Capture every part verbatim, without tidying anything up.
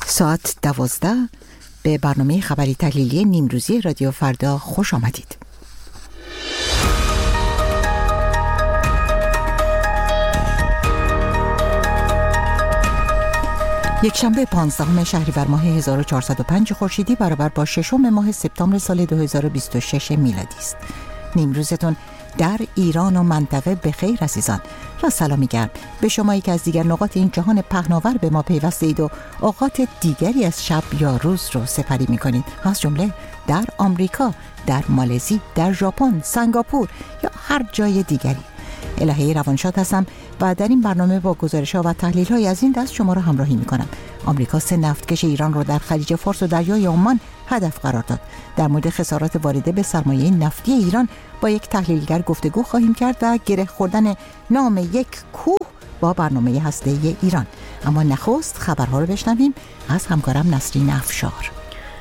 ساعت دوازده به برنامه خبری تحلیلی نیمروزی رادیو فردا خوش آمدید. یک شنبه پانزدهم شهریور ماه هزار و چهارصد و پنج خورشیدی برابر با ششم ماه سپتامبر سال دو هزار و بیست و شش میلادی است. نیمروزتون در ایران و منطقه به خیر عزیزان و سلامی گرم به شمایی که از دیگر نقاط این جهان پهناور به ما پیوسته اید و اوقات دیگری از شب یا روز رو سپری می‌کنید، از جمله در آمریکا، در مالزی، در ژاپن، سنگاپور یا هر جای دیگری. الهه روانشاد هستم و در این برنامه با گزارش‌ها و تحلیل‌های از این دست شما را همراهی می‌کنم. آمریکا سه نفتکش ایران را در خلیج فارس و دریای عمان هدف قرار داد. در مورد خسارات وارده به سرمایه نفتی ایران با یک تحلیلگر گفتگو خواهیم کرد و گره خوردن نام یک کوه با برنامه هسته‌ای ایران. اما نخست خبرها رو بشنویم از همکارم نسرین افشار.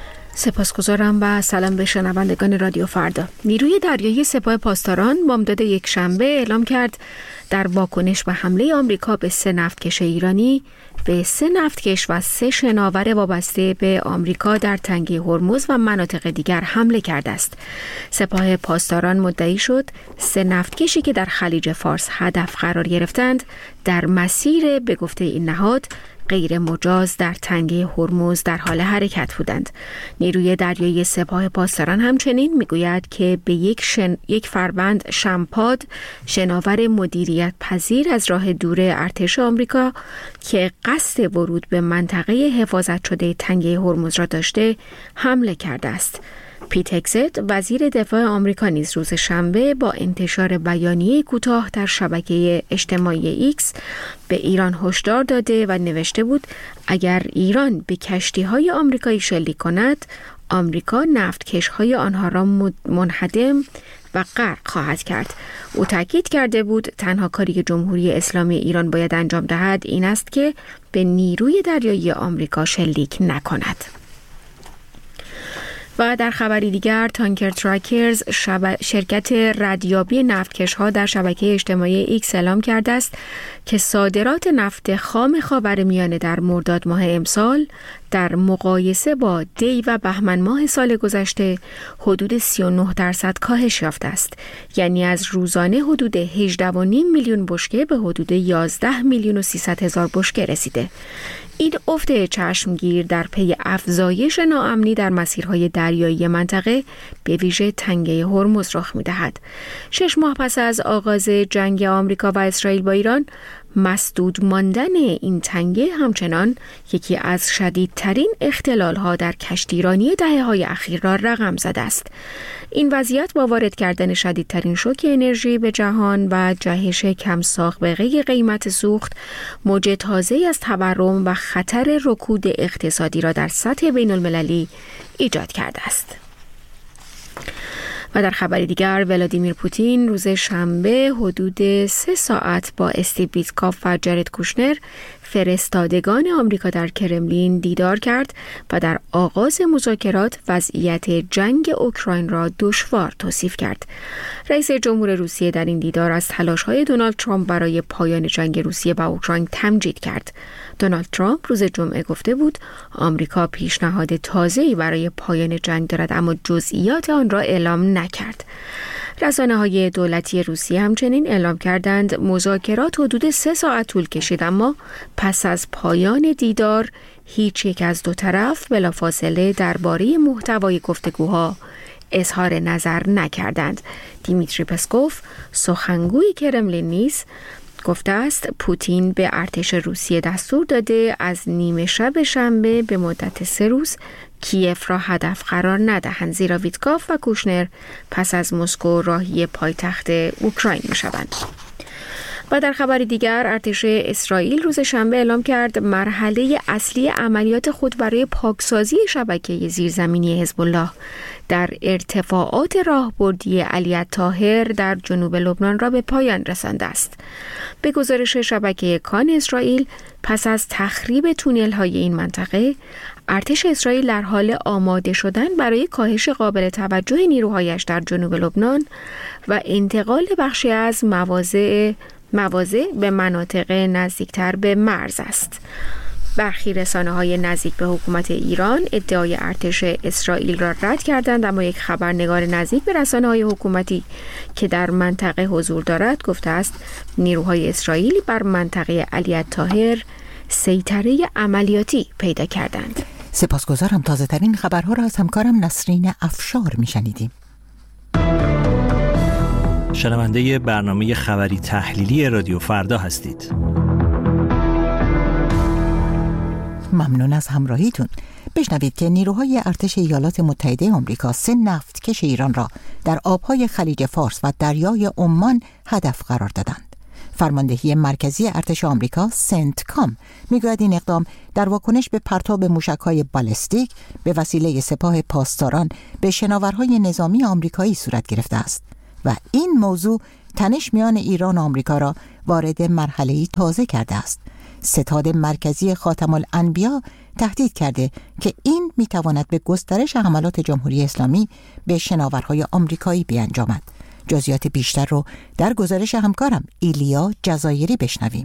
سپاسگزارم و سلام به شنوندگان رادیو فردا. نیروی دریایی سپاه پاسداران بامداد یک شنبه اعلام کرد در واکنش به حمله آمریکا به سه نفتکش ایرانی به سه نفتکش و سه شناور وابسته به آمریکا در تنگه هرمز و مناطق دیگر حمله کرده است. سپاه پاسداران مدعی شد سه نفتکشی که در خلیج فارس هدف قرار گرفتند در مسیر به گفته این نهاد غیر مجاز در تنگه هرمز در حال حرکت بودند. نیروی دریایی سپاه پاسداران همچنین میگوید که به یک, شن... یک فروند شمپاد شناور مدیریت پذیر از راه دور ارتش آمریکا که قصد ورود به منطقه حفاظت شده تنگه هرمز را داشته حمله کرده است. پیت هگزت وزیر دفاع آمریکا نیز روز شنبه با انتشار بیانیه کوتاه در شبکه اجتماعی ایکس به ایران هشدار داده و نوشته بود اگر ایران به کشتی‌های آمریکایی شلیک کند، آمریکا نفتکش‌های آنها را منهدم و غرق خواهد کرد. او تاکید کرده بود تنها کاری که جمهوری اسلامی ایران باید انجام دهد این است که به نیروی دریایی آمریکا شلیک نکند. و در خبری دیگر تانکر تراکرز شب... شرکت ردیابی نفتکش ها در شبکه اجتماعی ایکس اعلام کرده است که صادرات نفت خام خاورمیانه در مرداد ماه امسال در مقایسه با دی و بهمن ماه سال گذشته حدود سی و نه درصد کاهش یافته است. یعنی از روزانه حدود هجده و نیم میلیون بشکه به حدود یازده میلیون و سیصد هزار بشکه رسیده. این افت چشمگیر در پی افزایش ناامنی در مسیرهای دریایی منطقه به ویژه تنگه هرمز رخ می‌دهد. شش ماه پس از آغاز جنگ آمریکا و اسرائیل با ایران، مسدود ماندن این تنگه همچنان یکی از شدیدترین اختلال‌ها در کشتیرانی دهه‌های اخیر را رقم زده است. این وضعیت با وارد کردن شدیدترین شوک انرژی به جهان و جهش کم سابقه قیمت سوخت، موج تازه‌ای از تورم و خطر رکود اقتصادی را در سطح بین‌المللی ایجاد کرده است. و در خبری دیگر ولادیمیر پوتین روز شنبه حدود سه ساعت با استیو ویتکاف و جارد کوشنر فرستادگان آمریکا در کرملین دیدار کرد و در آغاز مذاکرات وضعیت جنگ اوکراین را دشوار توصیف کرد. رئیس جمهور روسیه در این دیدار از تلاش‌های دونالد ترامپ برای پایان جنگ روسیه و اوکراین تمجید کرد. دونالد ترامپ روز جمعه گفته بود آمریکا پیشنهاد تازه‌ای برای پایان جنگ دارد اما جزئیات آن را اعلام نکرد. رسانه‌های دولتی روسیه همچنین اعلام کردند مذاکرات حدود سه ساعت طول کشید اما پس از پایان دیدار هیچ یک از دو طرف بلافاصله درباره محتوای گفتگوها اظهار نظر نکردند. دیمیتری پسکوف سخنگوی کرملین نیز گفته است پوتین به ارتش روسیه دستور داده از نیمه شب شنبه به مدت سه روز کیف را هدف قرار ندهند زیرا ویتکاف و کوشنر پس از مسکو راهی پایتخت اوکراین می‌شوند. و در خبری دیگر ارتش اسرائیل روز شنبه اعلام کرد مرحله اصلی عملیات خود برای پاکسازی شبکه زیرزمینی حزب الله در ارتفاعات راهبردی علی الطاهر در جنوب لبنان را به پایان رسانده است. به گزارش شبکه کان اسرائیل پس از تخریب تونل‌های این منطقه، ارتش اسرائیل در حال آماده شدن برای کاهش قابل توجه نیروهایش در جنوب لبنان و انتقال بخشی از مواضع مواضع به مناطق نزدیکتر به مرز است. برخی رسانه‌های نزدیک به حکومت ایران ادعای ارتش اسرائیل را رد کردند، اما یک خبرنگار نزدیک به رسانه‌های حکومتی که در منطقه حضور دارد گفته است نیروهای اسرائیلی بر منطقه علی الطاهر سیطره عملیاتی پیدا کردند. سپاسگزارم. تازه ترین خبرها را از همکارم نسرین افشار میشنیدیم. شنونده برنامه خبری تحلیلی رادیو فردا هستید. ممنون از همراهیتون. بشنوید که نیروهای ارتش ایالات متحده آمریکا سه نفتکش ایران را در آبهای خلیج فارس و دریای عمان هدف قرار دادند. فرماندهی مرکزی ارتش آمریکا سنتکام میگوید این اقدام در واکنش به پرتاب موشک‌های بالستیک به وسیله سپاه پاسداران به شناورهای نظامی آمریکایی صورت گرفته است و این موضوع تنش میان ایران و آمریکا را وارد مرحله‌ای تازه کرده است. ستاد مرکزی خاتم الانبیا تهدید کرده که این میتواند به گسترش حملات جمهوری اسلامی به شناورهای آمریکایی بیانجامد. جزئیات بیشتر رو در گزارش همکارم ایلیا جزایری بشنویم.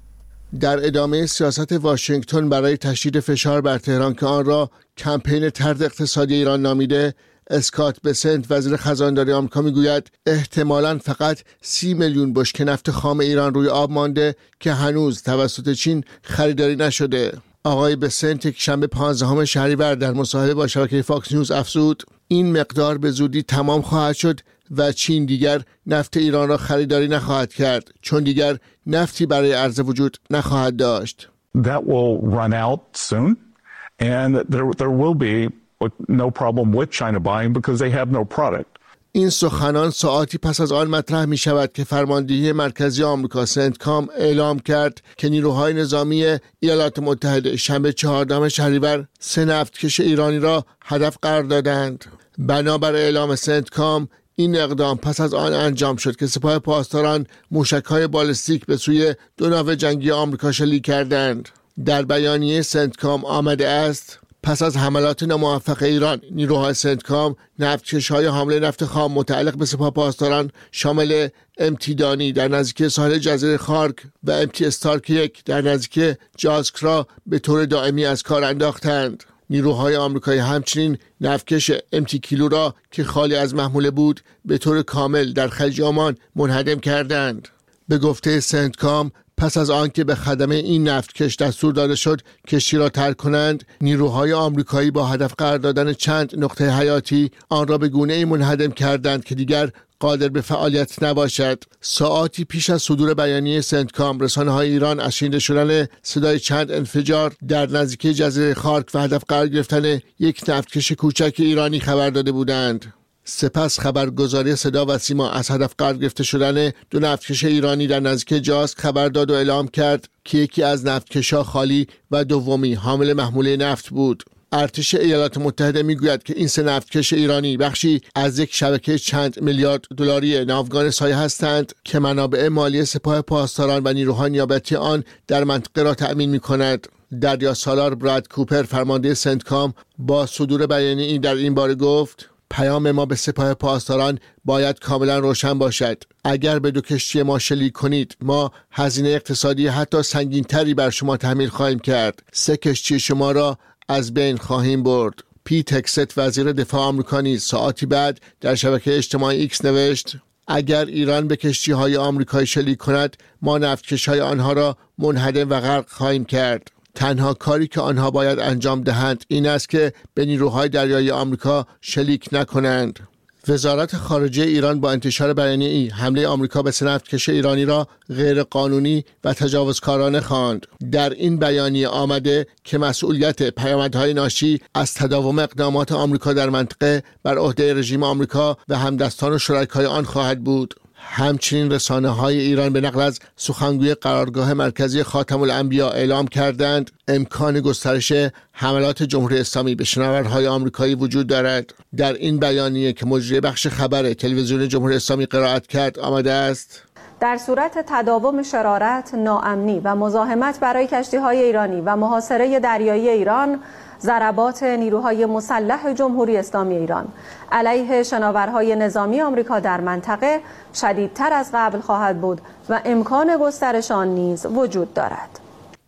در ادامه سیاست واشنگتن برای تشدید فشار بر تهران که آن را کمپین طرد اقتصادی ایران نامیده، اسکات بسنت وزیر خزانداری آمریکا میگوید احتمالاً فقط سی میلیون بشکه نفت خام ایران روی آب مانده که هنوز توسط چین خریداری نشده. آقای بسنت یک شنبه پانزدهم شهریور در مصاحبه با شبکه فاکس نیوز افزود این مقدار به زودی تمام خواهد شد و چین دیگر نفت ایران را خریداری نخواهد کرد چون دیگر نفتی برای عرضه وجود نخواهد داشت. That will run out soon and there there will be no problem with China buying because they have no product. این سخنان ساعتی پس از آن مطرح می شود که فرماندهی مرکزی آمریکا سنتکام اعلام کرد که نیروهای نظامی ایالات متحده شنبه چهاردهم شهریور سه نفتکش ایرانی را هدف قرار دادند. بنابر اعلام سنتکام این اقدام پس از آن انجام شد که سپاه پاسداران موشک‌های بالستیک به سوی دو ناو جنگی آمریکا شلیک کردند. در بیانیه سنتکام آمده است پس از حملات ناموفق ایران، نیروهای سنتکام نفتکش‌های حامل نفت خام متعلق به سپاه پاسداران شامل امتی دانی در نزدیکی ساحل جزیره خارک و امتی استارک یک در نزدیکی جاسک را به طور دائمی از کار انداختند. نیروهای آمریکایی همچنین نفتکش امتی کیلو را که خالی از محموله بود به طور کامل در خلیج عمان منهدم کردند. به گفته سنتکام پس از آنکه به خدمه این نفتکش دستور داده شد کشتی را ترک کنند، نیروهای آمریکایی با هدف قرار دادن چند نقطه حیاتی آن را به گونه‌ای منهدم کردند که دیگر قادر به فعالیت نباشد. ساعاتی پیش از صدور بیانیه سنتکام، رسانه‌های ایران از شنیده شدن صدای چند انفجار در نزدیکی جزیره خارک و هدف قرار گرفتن یک نفتکش کوچک ایرانی خبر داده بودند. سپس خبرگزاری صدا و سیما از هدف قرار گرفته شدن دو نفتکش ایرانی در نزدیکی جاسک خبر داد و اعلام کرد که یکی از نفتکش‌ها خالی و دومی حامل محموله نفت بود. ارتش ایالات متحده میگوید که این سه نفتکش ایرانی بخشی از یک شبکه چند میلیارد دلاری ناوگان سایه هستند که منابع مالی سپاه پاسداران و نیروهای نیابتی آن در منطقه را تأمین می‌کند. دریا سالار براد کوپر فرمانده سنتکام با صدور بیانیه این در این باره گفت پیام ما به سپاه پاسداران باید کاملا روشن باشد. اگر به دو کشتی ما شلیک کنید ما هزینه اقتصادی حتی سنگین‌تری بر شما تحمیل خواهیم کرد. سه کشتی شما را از بین خواهیم برد. پیت هکست وزیر دفاع آمریکا نیز ساعتی بعد در شبکه اجتماعی ایکس نوشت اگر ایران به کشتی‌های آمریکایی شلیک کند ما نفتکش‌های آنها را منهدم و غرق خواهیم کرد. تنها کاری که آنها باید انجام دهند این است که به نیروهای دریایی آمریکا شلیک نکنند. وزارت خارجه ایران با انتشار بیانیه ای حمله آمریکا به سه نفتکش ایرانی را غیر قانونی و تجاوزکارانه خواند. در این بیانیه آمده که مسئولیت پیامدهای ناشی از تداوم اقدامات آمریکا در منطقه بر عهده رژیم آمریکا و همدستان و شرکای آن خواهد بود. همچنین رسانه‌های ایران به نقل از سخنگوی قرارگاه مرکزی خاتم الانبیا اعلام کردند امکان گسترش حملات جمهوری اسلامی به شناورهای آمریکایی وجود دارد. در این بیانیه که مجری بخش خبر تلویزیون جمهوری اسلامی قرائت کرد آمده است در صورت تداوم شرارت، ناامنی و مزاحمت برای کشتی‌های ایرانی و محاصره دریایی ایران، ضربات نیروهای مسلح جمهوری اسلامی ایران علیه شناورهای نظامی آمریکا در منطقه شدیدتر از قبل خواهد بود و امکان گسترش آن نیز وجود دارد.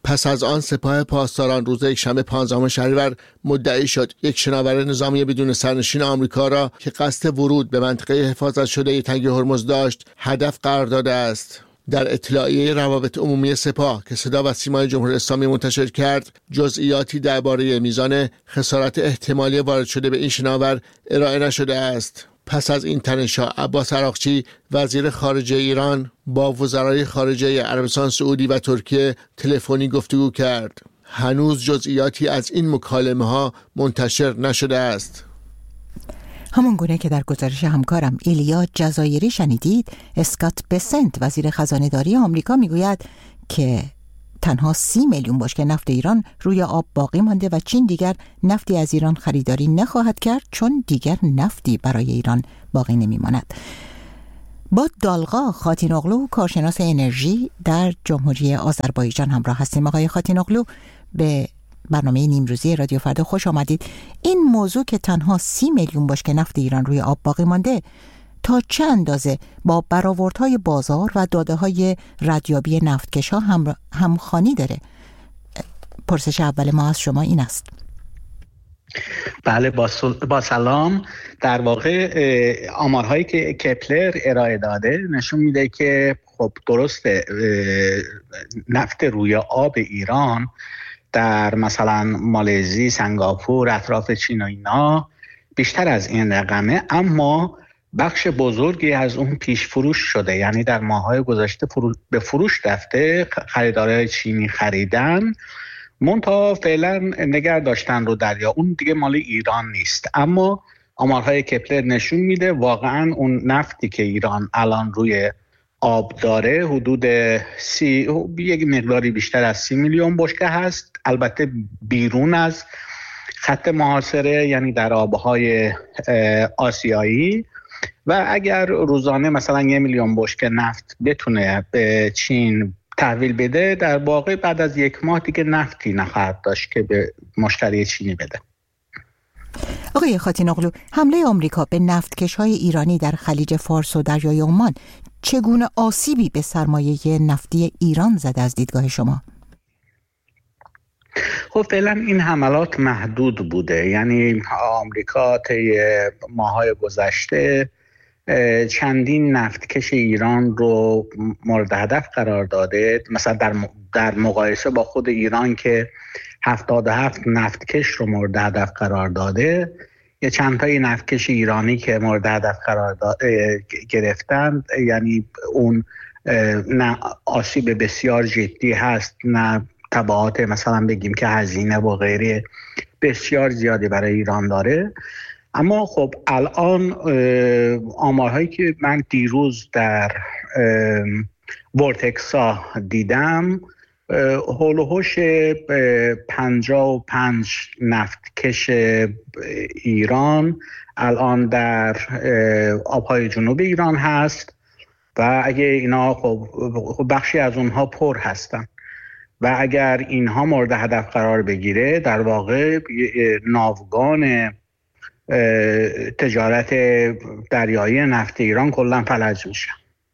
پس از آن سپاه پاسداران روز یکشنبه پانزدهم شهریور مدعی شد یک شناور نظامی بدون سرنشین آمریکا را که قصد ورود به منطقه حفاظت شده تنگ هرمز داشت هدف قرار داده است. در اطلاعیه روابط عمومی سپاه که صدا و سیمای جمهوری اسلامی منتشر کرد، جزئیاتی درباره میزان خسارت احتمالی وارد شده به این شناور ارائه نشده است. پس از این تنش‌ها عباس عراقچی وزیر خارجه ایران با وزرای خارجه عربستان سعودی و ترکیه تلفنی گفتگو کرد. هنوز جزئیاتی از این مکالمه‌ها منتشر نشده است. همون گونه که در گزارش همکارم ایلیا جزایری شنیدید، اسکات بسنت وزیر خزانه‌داری آمریکا میگوید که تنها سی میلیون بشکه نفت ایران روی آب باقی مانده و چین دیگر نفتی از ایران خریداری نخواهد کرد چون دیگر نفتی برای ایران باقی نمیماند. با دالغا خاتینوغلو کارشناس انرژی در جمهوری آذربایجان همراه هستیم. آقای خاتینوغلو، به برنامه نیمروزی رادیو فردا خوش آمدید. این موضوع که تنها سی میلیون بشکه نفت ایران روی آب باقی مانده تا چه اندازه با برآوردهای بازار و داده‌های ردیابی نفتکش‌ها هم همخوانی داره؟ پرسش اول ما از شما این است. بله، با, با سلام. در واقع آمارهایی که کپلر ارائه داده نشون میده که خب درسته نفت روی آب ایران در مثلا مالزی، سنگاپور، اطراف چین و اینا بیشتر از این رقمه، اما بخش بزرگی از اون پیش فروش شده، یعنی در ماه‌های گذشته فرو... به فروش رفته، خریدارای چینی خریدن، منتها فعلا نگه داشتن رو دریا، اون دیگه مال ایران نیست. اما آمارهای کپلر نشون میده واقعا اون نفتی که ایران الان روی آب داره حدود سی یک مقداری بیشتر از سی میلیون بشکه هست، البته بیرون از خط محاصره، یعنی در آبهای آسیایی. و اگر روزانه مثلا یک میلیون بشکه نفت بتونه به چین تحویل بده، در واقع بعد از یک ماه دیگه نفتی نخواهد داشت که به مشتری چینی بده. آقای خاتینوغلو، حمله آمریکا به نفتکش‌های ایرانی در خلیج فارس و دریای عمان چگونه آسیبی به سرمایه نفتی ایران زده از دیدگاه شما؟ خب فعلا این حملات محدود بوده، یعنی آمریکا طی ماه‌های گذشته چندین نفتکش ایران رو مورد هدف قرار داده. مثلا در در مقایسه با خود ایران که هفتاد و هفت نفتکش رو مورد هدف قرار داده، یه چند تای نفتکش ایرانی که مورد هدف قرار گرفتن، یعنی اون نه آسیب بسیار جدی هست، نه تبعات مثلا بگیم که هزینه و غیره بسیار زیادی برای ایران داره. اما خب الان آمارهایی که من دیروز در ورتکسا دیدم، هول و هوش پنجاه و پنج نفتکش ایران الان در آبهای جنوب ایران هست و اگه اینا خب بخشی از اونها پر هستن و اگر اینها مورد هدف قرار بگیره، در واقع ناوگان تجارت دریایی نفت ایران کلا فلج میشه.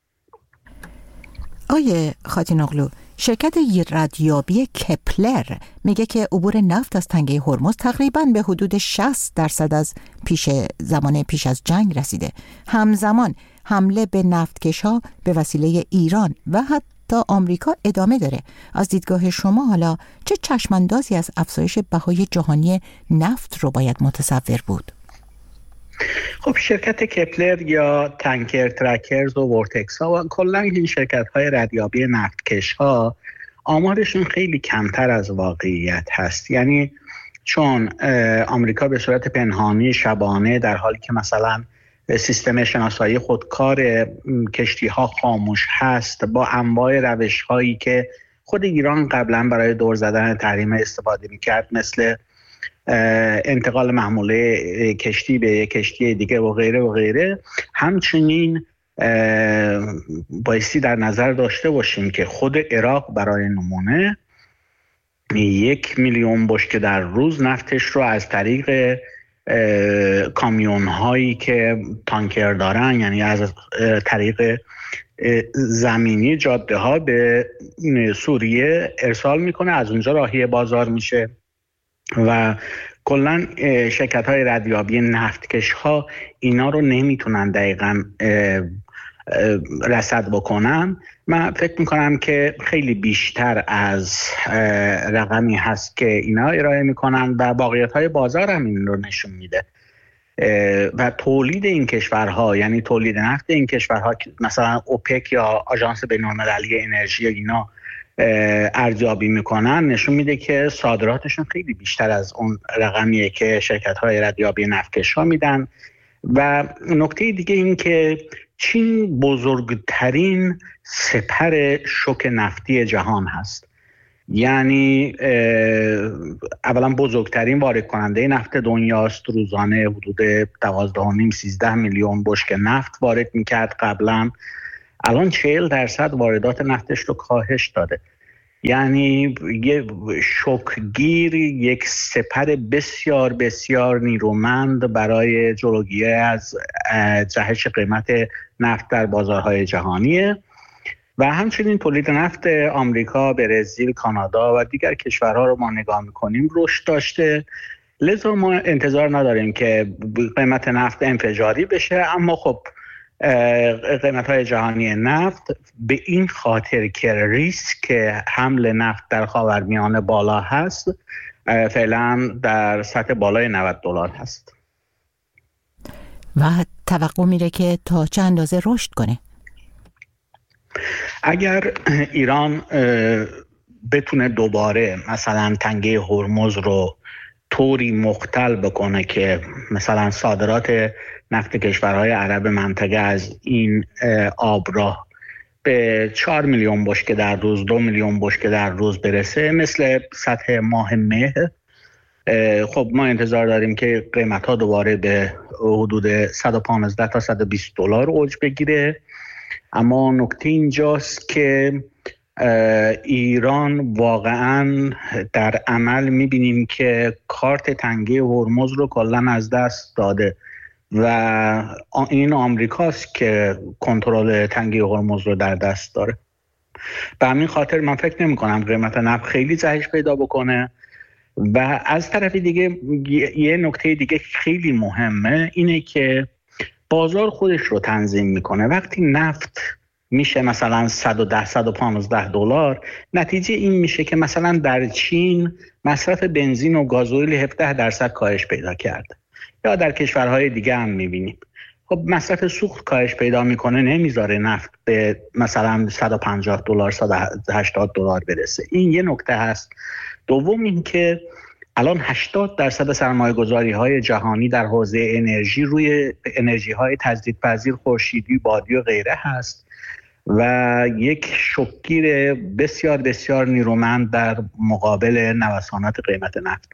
آیه خاتینوغلو، شرکت ردیابی کپلر میگه که عبور نفت از تنگه هرمز تقریباً به حدود شصت درصد از پیش زمان پیش از جنگ رسیده. همزمان حمله به نفتکش‌ها به وسیله ایران و حتی آمریکا ادامه داره. از دیدگاه شما حالا چه چشماندازی از افزایش بهای جهانی نفت رو باید متصور بود؟ خب شرکت کپلر یا تانکر ترکرز و ورتکس ها و کلا این شرکت های ردیابی نفتکش ها آمارشون خیلی کمتر از واقعیت هست. یعنی چون آمریکا به صورت پنهانی شبانه در حالی که مثلا سیستم شناسایی خودکار کشتی ها خاموش هست، با انواع روش هایی که خود ایران قبلا برای دور زدن تحریم استفاده میکرد، مثل انتقال محموله کشتی به کشتی دیگه و غیره و غیره، همچنین بایستی در نظر داشته باشیم که خود عراق برای نمونه یک میلیون بشکه در روز نفتش رو از طریق کامیون هایی که تانکر دارن، یعنی از طریق زمینی جاده ها به سوریه ارسال میکنه، از اونجا راهی بازار میشه و کلا شرکت های ردیابی نفتکش ها اینا رو نمیتونن دقیقاً رصد بکنن. من فکر میکنم که خیلی بیشتر از رقمی هست که اینا ارائه میکنن و واقعیت های بازار هم این رو نشون میده و تولید این کشورها، یعنی تولید نفت این کشورها مثلا اوپک یا آژانس بین‌المللی انرژی اینا ارزیابی میکنن، نشون میده که صادراتشون خیلی بیشتر از اون رقمیه که شرکت های ردیابی نفتکش ها میدن. و نکته دیگه این که چین بزرگترین سپر شوک نفتی جهان هست، یعنی اولا بزرگترین وارد کننده نفت دنیاست. روزانه حدود دوازده و نیم سیزده میلیون بشکه نفت وارد میکرد قبلا، الان چهل درصد واردات نفتش رو کاهش داده. یعنی یه شوکگیر، یک سپر بسیار بسیار نیرومند برای جلوگیری از جهش قیمت نفت در بازارهای جهانیه. و همچنین تولید نفت آمریکا، برزیل، کانادا و دیگر کشورها رو ما نگاه میکنیم رشد داشته، لذا ما انتظار نداریم که قیمت نفت انفجاری بشه. اما خب قیمت های جهانی نفت به این خاطر که ریسک حمل نفت در خاورمیانه بالا هست، فعلا در سطح بالای نود دلار هست و توقع میره که تا چه اندازه رشد کنه. اگر ایران بتونه دوباره مثلا تنگه هرمز رو طوری مختل بکنه که مثلا صادرات نفت کشورهای عرب منطقه از این آبراه به چهار میلیون بشکه در روز، دو میلیون بشکه در روز برسه مثل سطح ماه مه، خب ما انتظار داریم که قیمت ها دوباره به حدود صد و پانزده تا صد و بیست دلار اوج بگیره. اما نکته اینجاست که ایران واقعا در عمل میبینیم که کارت تنگه هرمز رو کلاً از دست داده و این آمریکاست که کنترل تنگه هرمز رو در دست داره. به همین خاطر من فکر نمی کنم قیمت نفت خیلی جهش پیدا بکنه. و از طرف دیگه یه نکته دیگه خیلی مهمه اینه که بازار خودش رو تنظیم میکنه. وقتی نفت میشه مثلا صد و ده صد و پانزده دلار، نتیجه این میشه که مثلا در چین مصرف بنزین و گازوئیل هفده درصد کاهش پیدا کرده، یا در کشورهای دیگه هم میبینیم. خب مصرف سوخت کاهش پیدا میکنه، نمیذاره نفت به مثلا صد و پنجاه دلار صد و هشتاد دلار برسه. این یه نکته هست. دوم این که الان هشتاد درصد سرمایه‌گذاری های جهانی در حوزه انرژی روی انرژی های تجدیدپذیر، خورشیدی، بادی و غیره هست و یک شوکگیر بسیار بسیار نیرومند در مقابل نوسانات قیمت نفت.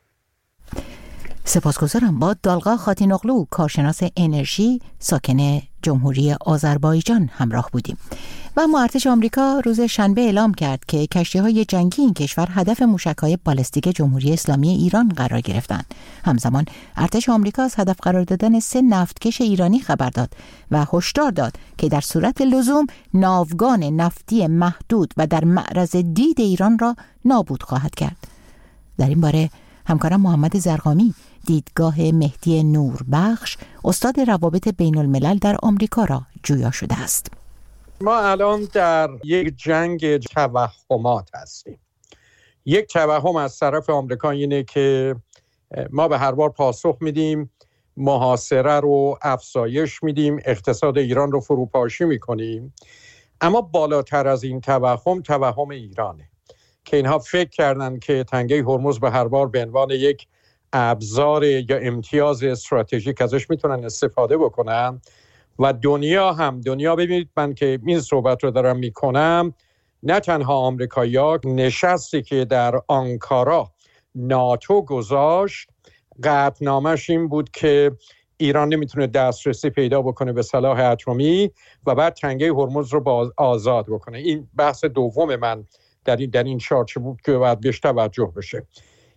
سپاسگزارم. با دالغا خاتینوغلو، کارشناس انرژی ساکن جمهوری آذربایجان همراه بودیم. و اما ارتش آمریکا روز شنبه اعلام کرد که کشتی‌های جنگی این کشور هدف موشک‌های بالستیک جمهوری اسلامی ایران قرار گرفتند. همزمان ارتش آمریکا از هدف قرار دادن سه نفتکش ایرانی خبر داد و هشدار داد که در صورت لزوم ناوگان نفتی محدود و در معرض دید ایران را نابود خواهد کرد. در این باره همکارم محمد زرقامی دیدگاه مهدی نوربخش، استاد روابط بین الملل در آمریکا را جویا شده است. ما الان در یک جنگ توهمات هستیم. یک توهم از طرف آمریکا اینه که ما به هر بار پاسخ میدیم، محاصره رو افزایش میدیم، اقتصاد ایران رو فروپاشی میکنیم. اما بالاتر از این توهم، توهم ایرانه که اینها فکر کردن که تنگه هرمز به هر بار به عنوان یک ابزار یا امتیاز استراتژیک ازش میتونن استفاده بکنن. و دنیا هم دنیا ببینید، من که این صحبت رو دارم میکنم، نه تنها آمریکایی‌ها، نشستی که در آنکارا ناتو گذاشت قطعنامه‌اش این بود که ایران نمیتونه دسترسی پیدا بکنه به سلاح اتمی و بعد تنگه هرمز رو باز آزاد بکنه. این بحث دوم من در این در این چارچوب بود که باید بهش توجه بشه.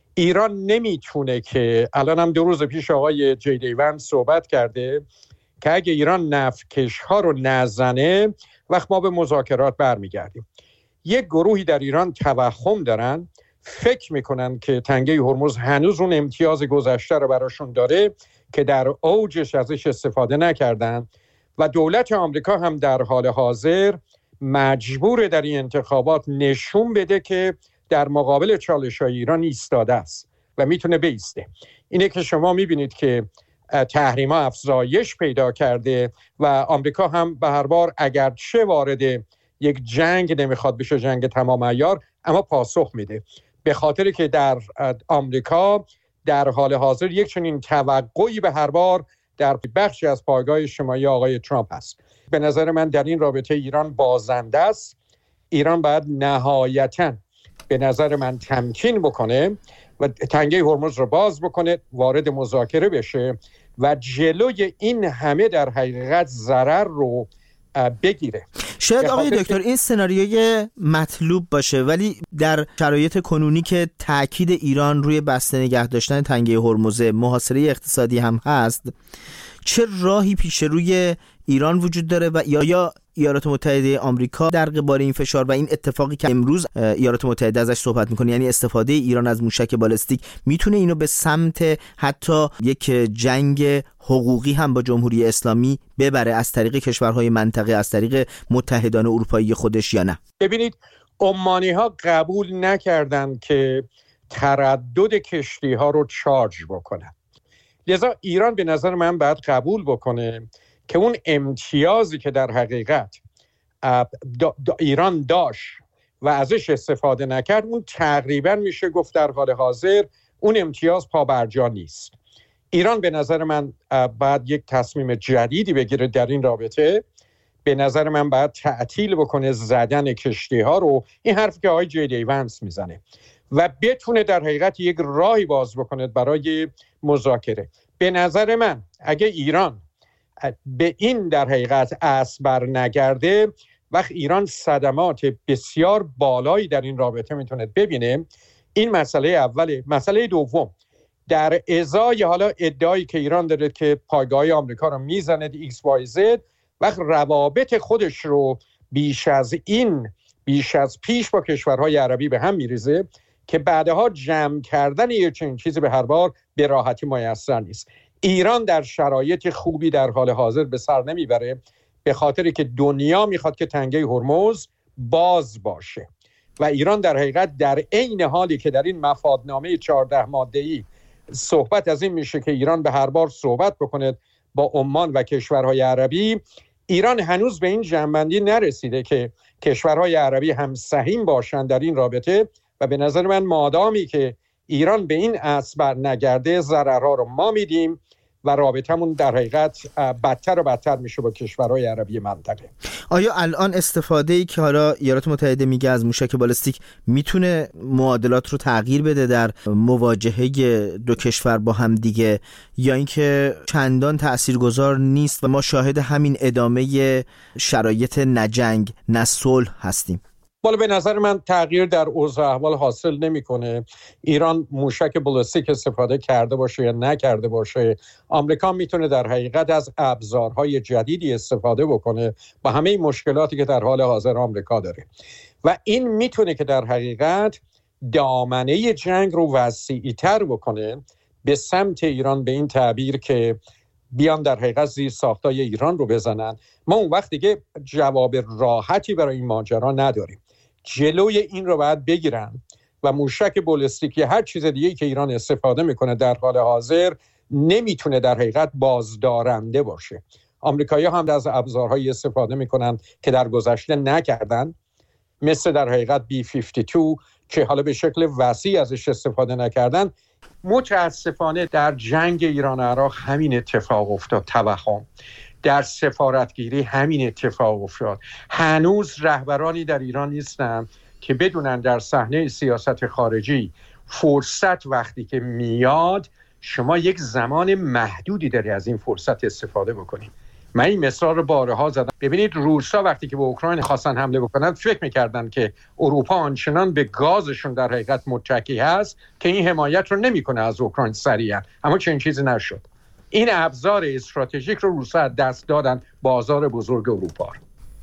ایران نمیتونه که الان هم دو روز پیش آقای جی دی ونس صحبت کرده که اگه ایران نفتکش ها رو نزنه وقت ما به مذاکرات برمیگردیم. یک گروهی در ایران توهم دارن، فکر میکنن که تنگه هرمز هنوز اون امتیاز گذشته رو براشون داره که در اوجش ازش استفاده نکردن و دولت آمریکا هم در حال حاضر مجبور در این انتخابات نشون بده که در مقابل چالش‌های ایران ایستاده است و میتونه بیسته. اینه که شما میبینید که تحریم‌ها افزایش پیدا کرده و آمریکا هم به هر بار اگرچه وارد یک جنگ نمیخواد بشه، جنگ تمام عیار، اما پاسخ میده، به خاطری که در آمریکا در حال حاضر یک چنین توقعی به هر بار در بخشی از پایگاه اجتماعی آقای ترامپ است. به نظر من در این رابطه ایران بازنده است. ایران باید نهایتاً به نظر من تمکین بکنه و تنگه هرمز رو باز بکنه، وارد مذاکره بشه و جلوی این همه در حقیقت ضرر رو بگیره. شاید آقای دکتر این سناریوی مطلوب باشه، ولی در شرایط کنونی که تاکید ایران روی بسته نگه داشتن تنگه هرمز، محاصره اقتصادی هم هست، چه راهی پیش روی ایران وجود داره و یا یا ایالات متحده آمریکا در قبال این فشار و این اتفاقی که امروز ایالات متحده ازش صحبت میکنه، یعنی استفاده ایران از موشک بالستیک، میتونه اینو به سمت حتی یک جنگ حقوقی هم با جمهوری اسلامی ببره از طریق کشورهای منطقه، از طریق متحدان اروپایی خودش یا نه؟ ببینید، عمانی ها قبول نکردن که تردد کشتی ها رو چارج بکنن، لذا ایران به نظر من باید قبول بکنه که اون امتیازی که در حقیقت دا دا ایران داشت و ازش استفاده نکرد، اون تقریبا میشه گفت در حال حاضر اون امتیاز پابرجا نیست. ایران به نظر من باید یک تصمیم جدیدی بگیره در این رابطه. به نظر من باید تعطیل بکنه زدن کشتی ها رو، این حرفی که آقای جی دی ونس میزنه، و بتونه در حقیقت یک راهی باز بکنه برای مذاکره. به نظر من اگه ایران به این در حقیقت اسب بر نگرده، وقت ایران صدمات بسیار بالایی در این رابطه میتونه ببینه. این مسئله اوله. مسئله دوم، در ازای حالا ادعایی که ایران داره که پایگاه آمریکا رو میزنه ایکس وای زد، وقت روابط خودش رو بیش از این بیش از پیش با کشورهای عربی به هم میریزه که بعدها جمع کردن یه چنین چیزی به هر بار به راحتی میسر نیست. ایران در شرایط خوبی در حال حاضر به سر نمیبره، به خاطری که دنیا میخواد که تنگه هرمز باز باشه و ایران در حقیقت در عین حالی که در این مفادنامه چهارده ماده‌ای صحبت از این میشه که ایران به هر بار صحبت بکنه با عمان و کشورهای عربی، ایران هنوز به این جنبندی نرسیده که کشورهای عربی هم سهیم باشن در این رابطه و به نظر من مادامی که ایران به این اسب بر نگرده، ضررها رو ما میدیم و رابطمون در حقیقت بدتر و بدتر میشه با کشورهای عربی منطقه. آیا الان استفاده‌ای که حالا ایالات متحده میگه از موشک بالستیک میتونه معادلات رو تغییر بده در مواجهه دو کشور با هم دیگه، یا اینکه چندان تاثیرگذار نیست و ما شاهد همین ادامه شرایط نجنگ نه صلح هستیم؟ بالا به نظر من تغییر در اوضاع احوال حاصل نمیکنه. ایران موشک بالستیک استفاده کرده باشه یا نکرده باشه، آمریکا میتونه در حقیقت از ابزارهای جدیدی استفاده بکنه با همه مشکلاتی که در حال حاضر آمریکا داره و این میتونه که در حقیقت دامنه جنگ رو وسیع‌تر بکنه به سمت ایران، به این تعبیر که بیان در حقیقت زیر ساختای ایران رو بزنن. ما اون وقت دیگه جواب راحتی برای این ماجرا نداریم. جلوی این رو باید بگیرن و موشک بالستیکی هر چیز دیگه‌ای که ایران استفاده میکنه در حال حاضر نمیتونه در حقیقت بازدارنده باشه. آمریکایی‌ها هم از ابزارهایی استفاده میکنن که در گذشته نکردن، مثل در حقیقت بی پنجاه و دو که حالا به شکل وسیع ازش استفاده نکردن. متاسفانه در جنگ ایران عراق همین اتفاق افتاد. توهم در سفارتگیری همین اتفاق افتاد. هنوز رهبرانی در ایران نیستن که بدونن در صحنه سیاست خارجی فرصت وقتی که میاد شما یک زمان محدودی داری از این فرصت استفاده بکنی. من این مثال رو بارها زدم. ببینید روسا وقتی که به اوکراین خواستن حمله بکنن فکر میکردن که اروپا آنچنان به گازشون در حقیقت متکی هست که این حمایت رو نمیکنه از اوکراین سریعا، اما چنین چیزی نشد. این ابزار استراتژیک رو روسا دست دادن بازار بزرگ اروپا.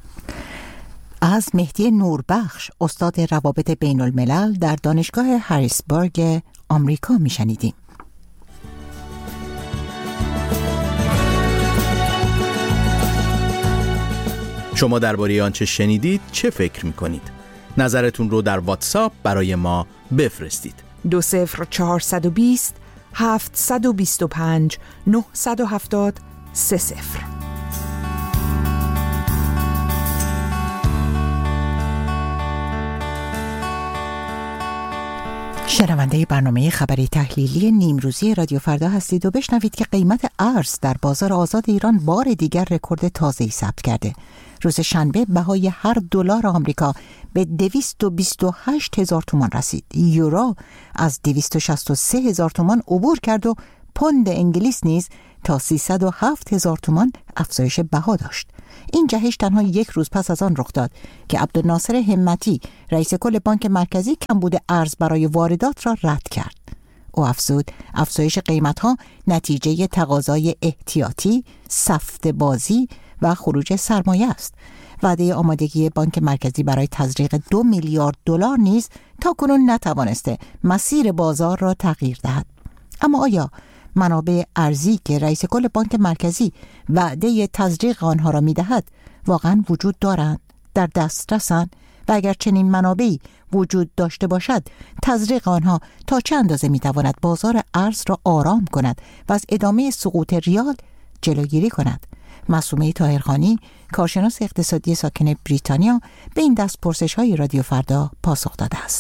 از مهدی نوربخش، استاد روابط بین الملل در دانشگاه هریسبورگ آمریکا میشنیدیم. شما درباره آنچه شنیدید چه فکر می‌کنید؟ نظرتون رو در واتساپ برای ما بفرستید. دو صفر چهارصد و بیست هفتصد و بیست و پنج نهصد و هفتاد سه صفر. شنونده برنامه خبری تحلیلی نیمروزی رادیو فردا هستید و بشنوید که قیمت ارز در بازار آزاد ایران بار دیگر رکورد تازه‌ای ثبت کرده. روز شنبه بهای هر دلار آمریکا به دویست و بیست و هشت هزار تومان رسید. یورو از دویست و شصت و سه هزار تومان عبور کرد و پوند انگلیس نیز تا سیصد و هفت هزار تومان افزایش بها داشت. این جهش تنها یک روز پس از آن رخ داد که عبدالناصر همتی رئیس کل بانک مرکزی کمبود ارز برای واردات را رد کرد. او افزود افزایش قیمت‌ها نتیجه تقاضای احتیاطی، سفت بازی و خروج سرمایه است. وعده آمادگی بانک مرکزی برای تزریق دو میلیارد دلار نیز تاکنون نتوانسته مسیر بازار را تغییر دهد. اما آیا منابع ارزی که رئیس کل بانک مرکزی وعده تزریق آنها را می‌دهد واقعاً وجود دارند، در دسترسند و اگر چنین منابعی وجود داشته باشد تزریق آنها تا چه اندازه می‌تواند بازار ارز را آرام کند و از ادامه سقوط ریال جلوگیری کند؟ معصومه طاهرخانی، کارشناس اقتصادی ساکن بریتانیا، به این دست پرسش‌های رادیو فردا پاسخ داده است.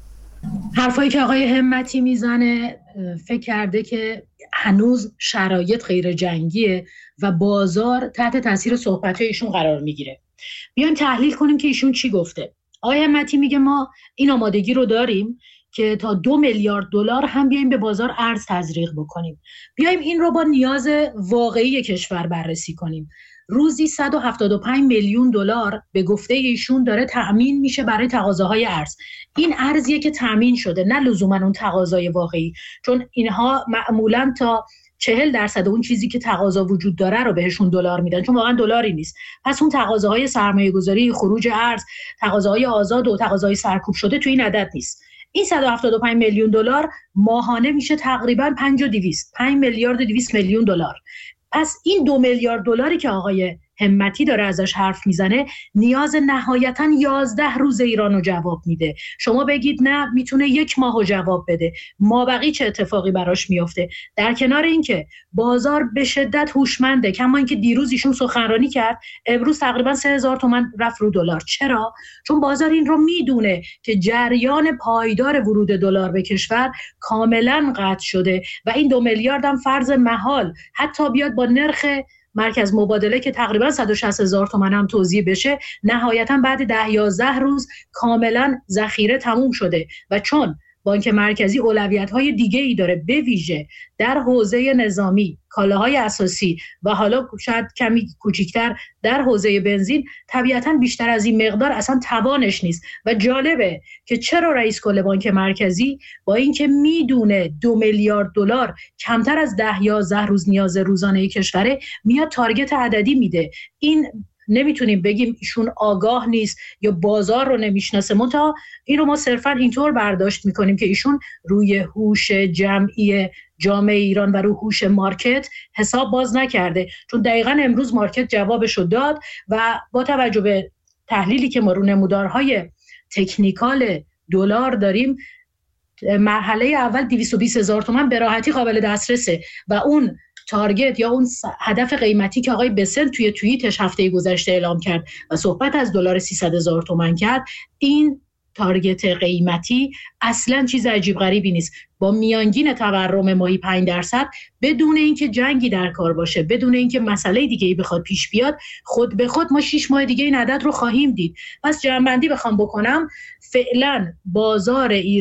حرفایی که آقای همتی میزنه فکر کرده که هنوز شرایط غیر جنگیه و بازار تحت تاثیر صحبت‌های ایشون قرار میگیره. بیایم تحلیل کنیم که ایشون چی گفته. آقای همتی میگه ما این آمادگی رو داریم که تا دو میلیارد دلار هم بیایم به بازار ارز تزریق بکنیم. بیایم این رو با نیاز واقعی کشور بررسی کنیم. روزی صد و هفتاد و پنج میلیون دلار به گفته ایشون داره تأمین میشه برای تقاضاهای ارز. این ارزیه که تأمین شده، نه لزوما اون تقاضای واقعی، چون اینها معمولاً تا چهل درصد اون چیزی که تقاضا وجود داره رو بهشون دلار میدن، چون واقعا دلاری نیست. پس اون تقاضاهای سرمایه‌گذاری، خروج ارز، تقاضاهای آزاد و تقاضای سرکوب شده تو این عدد نیست. این صد و هفتاد و پنج میلیون دلار ماهانه میشه تقریباً پنج و دویست پنج میلیارد و دویست میلیون دلار. پس این دو میلیارد دلاری که آقای همتی داره ازش حرف میزنه نیاز نهایتاً یازده روز ایرانو جواب میده. شما بگید نه میتونه یک ماهو جواب بده، مابقی چه اتفاقی براش میفته؟ در کنار اینکه بازار به شدت هوشمنده، کما اینکه دیروز ایشون سخنرانی کرد امروز تقریبا سه هزار تومان رفت رو دلار. چرا؟ چون بازار این رو میدونه که جریان پایدار ورود دلار به کشور کاملا قطع شده و این دو میلیارد هم فرض محال حتی بیاد با نرخ مرکز مبادله که تقریبا صد و شصت هزار تومان هم توزیع بشه، نهایتا بعد ده یازده روز کاملا ذخیره تموم شده و چون بانک مرکزی اولویت‌های دیگه‌ای داره، به ویژه در حوزه نظامی، کالاهای اساسی و حالا شاید کمی کوچیک‌تر در حوزه بنزین، طبیعتاً بیشتر از این مقدار اصلا توانش نیست. و جالبه که چرا رئیس کل بانک مرکزی با اینکه میدونه دو میلیارد دلار کمتر از ده یازده روز نیاز روزانه کشوره، میاد تارگت عددی میده. این نمیتونیم بگیم ایشون آگاه نیست یا بازار رو نمیشناسه، منتها این رو ما صرفا اینطور برداشت میکنیم که ایشون روی هوش جمعی جامعه ایران و روی هوش مارکت حساب باز نکرده، چون دقیقاً امروز مارکت جوابش رو داد و با توجه به تحلیلی که ما رو نمودارهای تکنیکال دلار داریم، مرحله اول دویست و بیست هزار تومان به راحتی قابل دسترسه و اون تارگت یا اون هدف قیمتی که آقای بسل توی توییتش هفته گذشته اعلام کرد و صحبت از دلار سیصد هزار تومان کرد، این تارگت قیمتی اصلا چیز عجیب غریبی نیست. با میانگین تورم ماهی پنج درصد بدون اینکه جنگی در کار باشه، بدون اینکه مسئله دیگه‌ای بخواد پیش بیاد، خود به خود ما شش ماه دیگه این عدد رو خواهیم دید. پس جمع‌بندی بخوام بکنم، فعلا بازار ایران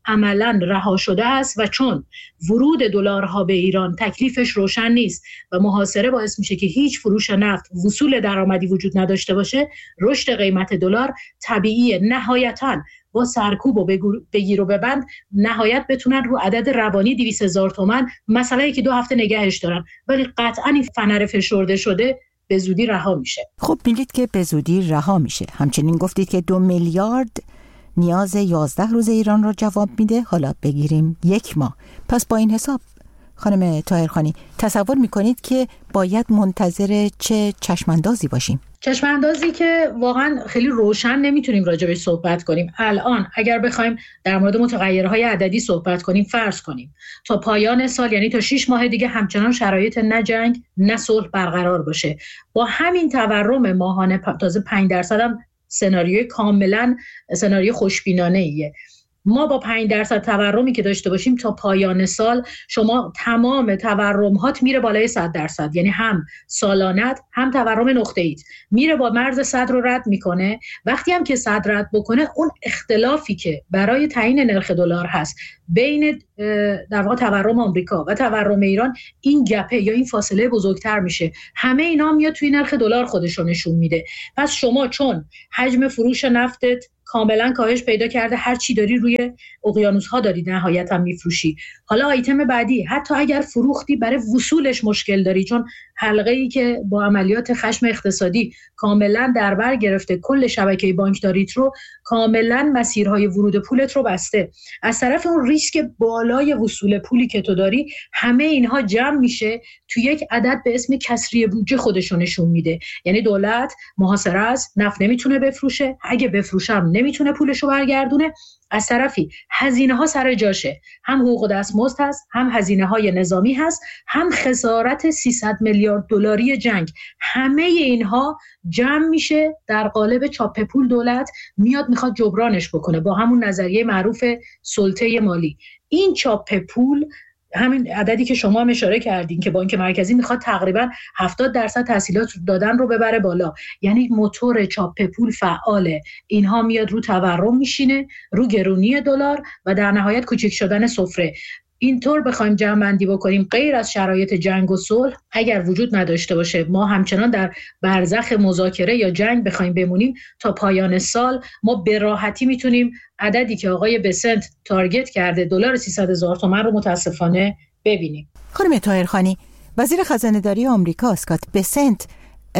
عملاً رها شده است و چون ورود دلارها به ایران تکلیفش روشن نیست و محاصره باعث میشه که هیچ فروش نفت وصول درآمدی وجود نداشته باشه، رشد قیمت دلار طبیعیه. نهایتاً با سرکوب و بگیر و ببند نهایت بتونن رو عدد روانی دویست هزار تومان مسئله که دو هفته نگهش دارن، ولی قطعاً این فنر فشرده شده به زودی رها میشه. خب میگید که به زودی رها میشه، همچنین گفتید که دو میلیارد نیاز یازده روز ایران را جواب میده، حالا بگیریم یک ماه. پس با این حساب خانم طاهرخانی تصور میکنید که باید منتظر چه چشماندازی باشیم؟ چشماندازی که واقعا خیلی روشن نمیتونیم راجبش صحبت کنیم. الان اگر بخوایم در مورد متغیرهای عددی صحبت کنیم، فرض کنیم تا پایان سال، یعنی تا شش ماه دیگه همچنان شرایط نه جنگ نه صلح برقرار باشه، با همین تورم ماهانه تازه پنج درصد هم سناریوی کاملا سناریو خوشبینانه ایه. ما با پنج درصد تورمی که داشته باشیم تا پایان سال، شما تمام تورمات میره بالای صد درصد، یعنی هم سالانت هم تورم نقطه‌ایت میره با مرز صد رو رد میکنه. وقتی هم که صد رد بکنه، اون اختلافی که برای تعیین نرخ دلار هست بین در واقع تورم آمریکا و تورم ایران، این گپه یا این فاصله بزرگتر میشه. همه اینا میاد توی نرخ دلار خودش رو نشون میده. پس شما چون حجم فروش نفتت کاملا کاهش پیدا کرده، هر چی داری روی اقیانوس ها داری نهایتا میفروشی. حالا آیتم بعدی، حتی اگر فروختی برای وصولش مشکل داری، چون حلقه ای که با عملیات خشم اقتصادی کاملا در بر گرفته کل شبکه بانکداریت رو، کاملا مسیرهای ورود پولت رو بسته. از طرف اون ریسک بالای وصول پولی که تو داری، همه اینها جمع میشه تو یک عدد به اسم کسری بودجه خودش رو نشون میده. یعنی دولت محاصره است، نفت نمیتونه بفروشه، اگه بفروشم نمیتونه پولش رو برگردونه. از طرفی هزینه ها سر جاشه، هم حقوق دستمزد هست، هم هزینه های نظامی هست، هم خسارت سیصد میلیارد دلاری جنگ. همه اینها جمع میشه در قالب چاپ پول. دولت میاد میخواد جبرانش بکنه با همون نظریه معروف سلطه مالی. این چاپ پول، همین عددی که شما هم اشاره کردین که بانک مرکزی میخواد تقریبا هفتاد درصد تسهیلات دادن رو ببره بالا، یعنی موتور چاپ پول فعاله. اینها میاد رو تورم میشینه، رو گرونی دلار و در نهایت کوچک شدن سفره. اینطور بخوایم جمع‌بندی بکنیم، غیر از شرایط جنگ و صلح اگر وجود نداشته باشه، ما همچنان در برزخ مذاکره یا جنگ بخوایم بمونیم تا پایان سال، ما به راحتی میتونیم عددی که آقای بسنت تارگت کرده، دلار سیصد هزار تومان رو متاسفانه ببینیم. خانم طاهرخانی، وزیر خزانه‌داری آمریکا اسکات بسنت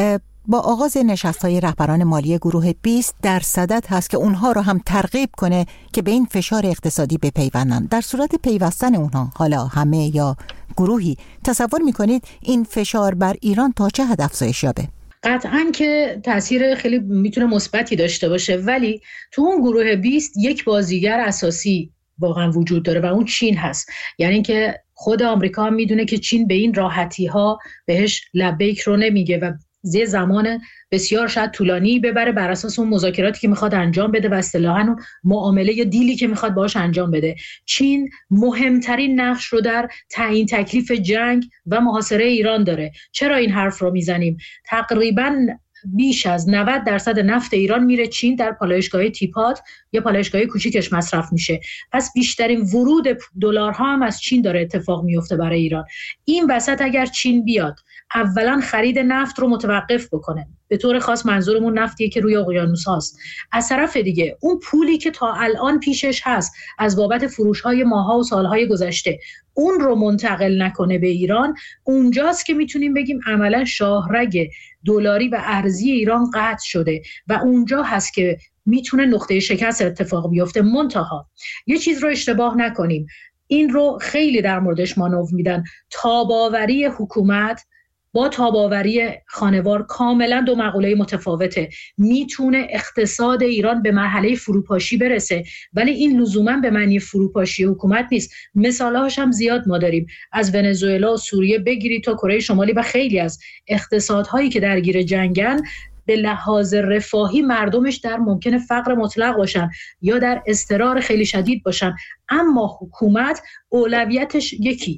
با آغاز نشست‌های رهبران مالی گروه بیست در صدد هست که اونها رو هم ترغیب کنه که به این فشار اقتصادی بپیوندن. در صورت پیوستن اونها، حالا همه یا گروهی، تصور میکنید این فشار بر ایران تا چه حد افزایش یابه؟ قطعاً که تاثیر خیلی میتونه مثبتی داشته باشه، ولی تو اون گروه بیست یک بازیگر اساسی واقعا وجود داره و اون چین هست. یعنی که خود آمریکا هم میدونه که چین به این راحتی ها بهش لبیک رو نمیگه و زی زمان بسیار شاید طولانی ببره بر اساس اون مذاکراتی که میخواد انجام بده و اصطلاحاً اون معامله یا دیلی که میخواد باهاش انجام بده. چین مهمترین نقش رو در تعیین تکلیف جنگ و محاصره ایران داره. چرا این حرف رو میزنیم؟ تقریباً بیش از نود درصد نفت ایران میره چین، در پالایشگاه تیپات یا پالایشگاه کوچیکش مصرف میشه. پس بیشترین ورود دلارها هم از چین داره اتفاق میفته برای ایران. این وسط اگر چین بیاد اولا خرید نفت رو متوقف بکنه، به طور خاص منظورمون نفتیه که روی اقیانوس هاست. از طرف دیگه اون پولی که تا الان پیشش هست از بابت فروش‌های ماها و سالهای گذشته، اون رو منتقل نکنه به ایران، اونجاست که میتونیم بگیم عملا شاهرگ دلاری و ارزی ایران قطع شده و اونجا هست که میتونه نقطه شکست اتفاق بیفته. منتها یه چیز رو اشتباه نکنیم، این رو خیلی در موردش مانور میدن، تاباوری حکومت با تاباوری خانوار کاملا دو مقوله متفاوته. میتونه اقتصاد ایران به مرحله فروپاشی برسه، ولی این لزوما به معنی فروپاشی حکومت نیست. مثالهاش هم زیاد ما داریم، از ونزوئلا و سوریه بگیری تا کره شمالی و خیلی از اقتصادهایی که درگیر جنگن، به لحاظ رفاهی مردمش در ممکنه فقر مطلق باشن یا در اضطرار خیلی شدید باشن، اما حکومت اولویتش یکی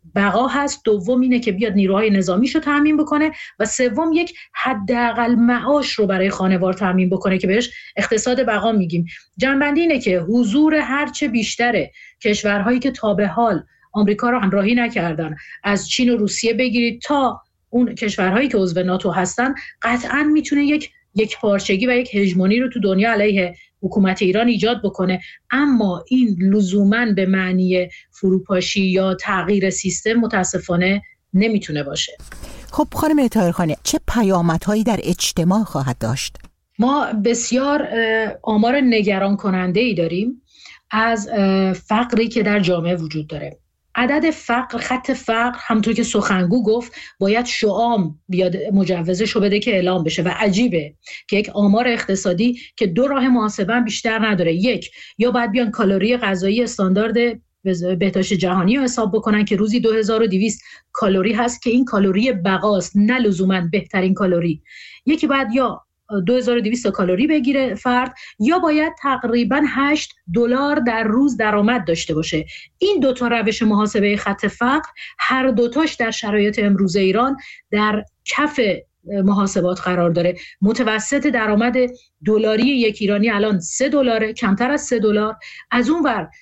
بقا هست، دوم اینه که بیاد نیروهای نظامیشو تامین بکنه و سوم یک حداقل معاش رو برای خانوار تامین بکنه که بهش اقتصاد بقا میگیم. جنبندی اینه که حضور هرچه بیشتره کشورهایی که تا به حال آمریکا رو همراهی نکردن، از چین و روسیه بگیرید تا اون کشورهایی که عضو ناتو هستن، قطعاً میتونه یک یک پارچگی و یک هژمونی رو تو دنیا علیه حکومت ایران ایجاد بکنه. اما این لزوماً به معنی فروپاشی یا تغییر سیستم متاسفانه نمیتونه باشه. خب خانم طاهرخانی، چه پیامدهایی در اجتماع خواهد داشت؟ ما بسیار آمار نگران کننده ای داریم از فقری که در جامعه وجود داره. عدد فقر، خط فقر، همونطور که سخنگو گفت باید شعام بیاد مجوزش رو بده که اعلام بشه و عجیبه که یک آمار اقتصادی که دو راه محاسبه بیشتر نداره. یک، یا باید بیان کالری غذایی استاندارد بهداشت جهانی رو حساب بکنن که روزی دو هزار و دویست کالری هست که این کالری بقاست، نه لزوماً بهترین کالری. یکی باید یا دو هزار و دویست کالری بگیره فرد، یا باید تقریباً هشت دلار در روز درآمد داشته باشه. این دوتا روش محاسبه خط فقر هر دوتاش در شرایط امروز ایران در کف محاسبات قرار داره. متوسط درآمد دلاری یک ایرانی الان سه دلاره، کمتر از سه دلار. از اون ور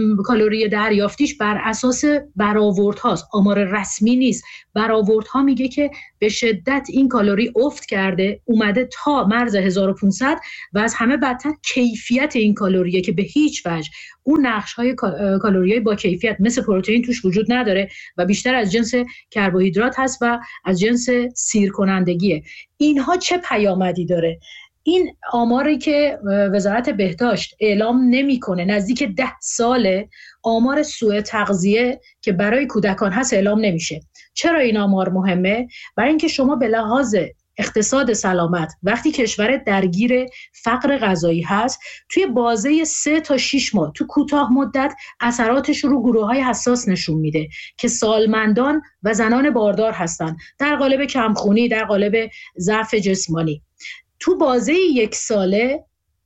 کالری دریافتیش بر اساس برآوردهاست، آمار رسمی نیست. برآوردها میگه که به شدت این کالری افت کرده، اومده تا مرز هزار و پانصد و از همه بدتر کیفیت این کالریه که به هیچ وجه اون نقش‌های کالریای با کیفیت مثل پروتئین توش وجود نداره و بیشتر از جنس کربوهیدرات هست و از جنس سیر کنندگیه. اینها چه پیامدی داره؟ این آماری که وزارت بهداشت اعلام نمی‌کنه، نزدیک ده ساله آمار سوء تغذیه که برای کودکان هست اعلام نمیشه. چرا این آمار مهمه؟ برای اینکه شما به لحاظ اقتصاد سلامت وقتی کشور درگیر فقر غذایی هست، توی بازه سه تا شش ماه تو کوتاه مدت اثراتش رو گروه‌های حساس نشون میده که سالمندان و زنان باردار هستن، در قالب کمخونی، در قالب ضعف جسمانی. تو بازه یک ساله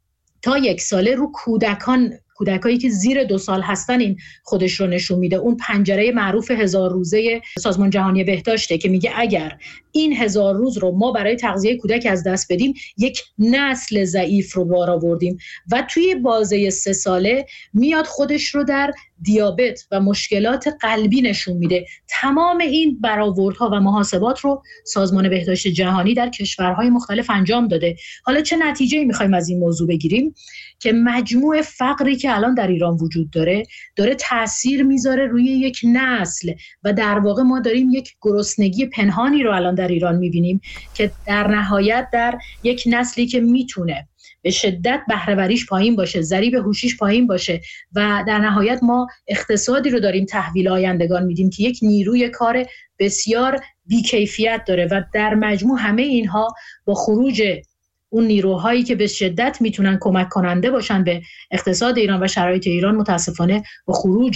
تا یک ساله رو کودکان، کودکایی که زیر دو سال هستن، این خودش رو نشون میده. اون پنجره معروف هزار روزه سازمان جهانی بهداشته که میگه اگر این هزار روز رو ما برای تغذیه کودک از دست بدیم، یک نسل ضعیف رو بار آوردیم. و توی بازه سه ساله میاد خودش رو در دیابت و مشکلات قلبی نشون میده. تمام این برآوردها و محاسبات رو سازمان بهداشت جهانی در کشورهای مختلف انجام داده. حالا چه نتیجه‌ای می‌خوایم از این موضوع بگیریم؟ که مجموع فقری که الان در ایران وجود داره داره تأثیر میذاره روی یک نسل و در واقع ما داریم یک گرسنگی پنهانی رو الان در ایران میبینیم که در نهایت در یک نسلی که میتونه به شدت بهره‌وریش پایین باشه، ضریب هوشیش پایین باشه و در نهایت ما اقتصادی رو داریم تحویل آیندگان میدیم که یک نیروی کار بسیار بیکیفیت داره و در مجموع همه اینها با خروج اون نیروهایی که به شدت میتونن کمک کننده باشن به اقتصاد ایران و شرایط ایران، متاسفانه با خروج